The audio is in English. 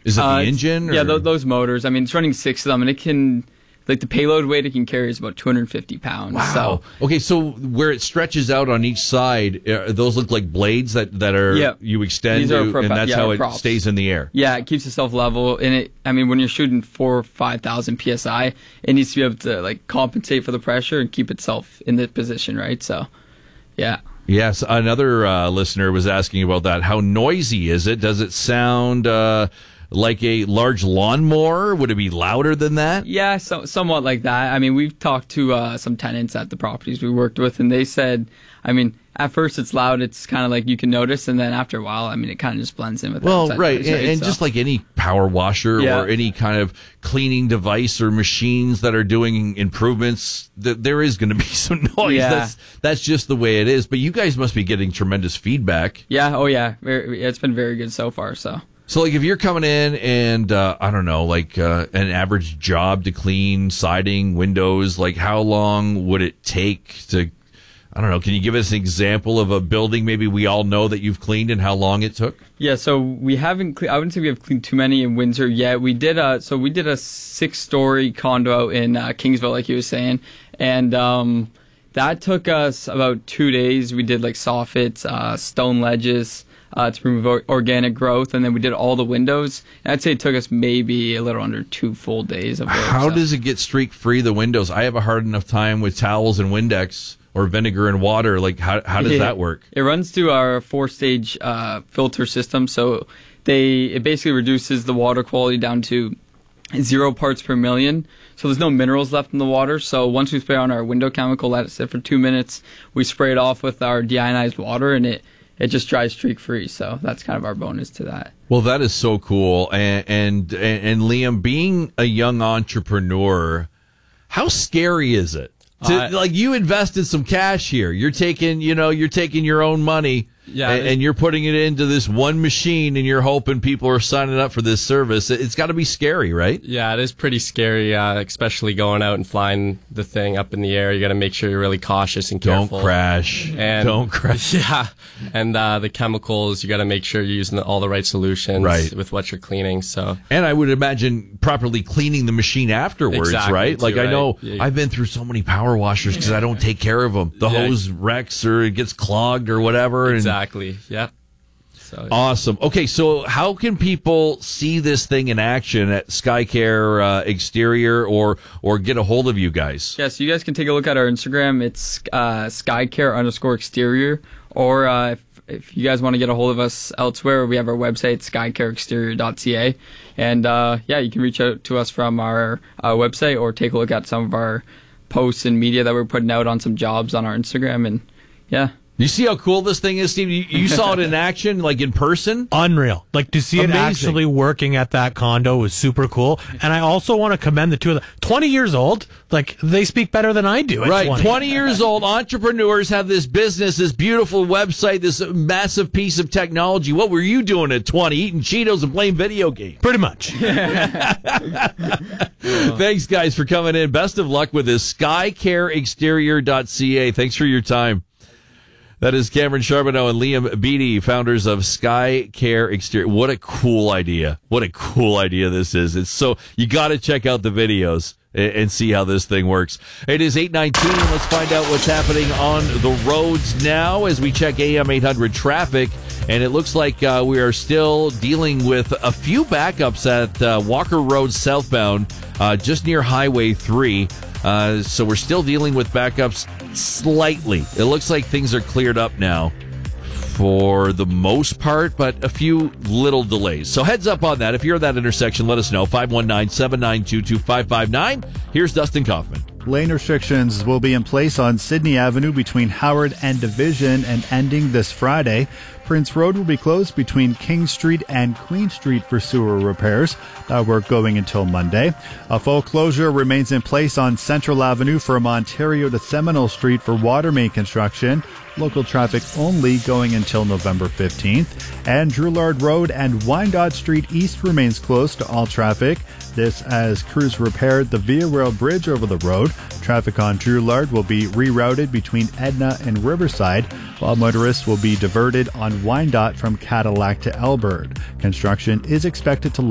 Is it the engine? Or? Yeah, those motors. I mean, it's running 6 of them, and it can, like the payload weight it can carry is about 250 pounds. Wow. So, okay, so where it stretches out on each side, those look like blades that are you extend to, and that's how it props. stays in the air. Yeah, it keeps itself level, and when you're shooting 4,000 or 5,000 psi, it needs to be able to like compensate for the pressure and keep itself in the position, right? So, yeah. Yes, another listener was asking about that. How noisy is it? Does it sound like a large lawnmower? Would it be louder than that? Yeah, somewhat like that. I mean, we've talked to some tenants at the properties we worked with, and they said, at first it's loud, it's kind of like you can notice, and then after a while, it kind of just blends in with right. Noise, and just like any power washer or any kind of cleaning device or machines that are doing improvements, there is going to be some noise. Yeah. That's just the way it is. But you guys must be getting tremendous feedback. Yeah, oh yeah. It's been very good so far, so. So, like, if you're coming in and, I don't know, like an average job to clean siding, windows, like how long would it take to, I don't know, can you give us an example of a building maybe we all know that you've cleaned and how long it took? Yeah, so we haven't, I wouldn't say we have cleaned too many in Windsor yet. We did a 6-story condo out in Kingsville, like you were saying, and that took us about 2 days. We did like soffits, stone ledges, to remove organic growth, and then we did all the windows. And I'd say it took us maybe a little under 2 full days of work. How does it get streak-free, the windows? I have a hard enough time with towels and Windex or vinegar and water. Like, how does that work? It runs through our 4-stage filter system, so it basically reduces the water quality down to 0 parts per million. So there's no minerals left in the water. So once we spray on our window chemical, let it sit for 2 minutes, we spray it off with our deionized water, and it just dries streak-free, so that's kind of our bonus to that. Well, that is so cool. And Liam, being a young entrepreneur, how scary is it? Like, you invested some cash here. You're taking your own money. Yeah, and you're putting it into this one machine, and you're hoping people are signing up for this service. It's got to be scary, right? Yeah, it is pretty scary, especially going out and flying the thing up in the air. You got to make sure you're really cautious and careful. Don't crash. Yeah, and the chemicals, you got to make sure you're using all the right solutions with what you're cleaning. So, and I would imagine properly cleaning the machine afterwards, right? Like, I know I've been through so many power washers because I don't take care of them. The hose wrecks or it gets clogged or whatever. Exactly. Yeah. So, awesome. Okay, so how can people see this thing in action at SkyCare Exterior or get a hold of you guys? Yeah, so you guys can take a look at our Instagram. It's SkyCare_exterior. Or if you guys want to get a hold of us elsewhere, we have our website, skycareexterior.ca. And you can reach out to us from our website or take a look at some of our posts and media that we're putting out on some jobs on our Instagram. And yeah. You see how cool this thing is, Steve? You saw it in action, like in person? Unreal. Like, to see it actually working at that condo was super cool. And I also want to commend the two of them. 20 years old, like, they speak better than I do at 20 years old, entrepreneurs have this business, this beautiful website, this massive piece of technology. What were you doing at 20? Eating Cheetos and playing video games? Pretty much. Thanks, guys, for coming in. Best of luck with this. SkyCareExterior.ca. Thanks for your time. That is Cameron Charbonneau and Liam Beattie, founders of SkyCare Exterior. What a cool idea. What a cool idea this is. It's so, you got to check out the videos and see how this thing works. It is 8:19. Let's find out what's happening on the roads now as we check AM 800 traffic. And it looks like we are still dealing with a few backups at Walker Road southbound, just near Highway 3. So we're still dealing with backups slightly. It looks like things are cleared up now for the most part, but a few little delays. So heads up on that. If you're at that intersection, let us know. 519-792-2559. Here's Dustin Kaufman. Lane restrictions will be in place on Sydney Avenue between Howard and Division and ending this Friday. Prince Road will be closed between King Street and Queen Street for sewer repairs. That work going until Monday. A full closure remains in place on Central Avenue from Ontario to Seminole Street for water main construction. Local traffic only going until November 15th. And Drouillard Road and Wyandotte Street East remains closed to all traffic. This as crews repaired the Via Rail Bridge over the road. Traffic on Drouillard will be rerouted between Edna and Riverside, while motorists will be diverted on Wyandotte from Cadillac to Elbert. Construction is expected to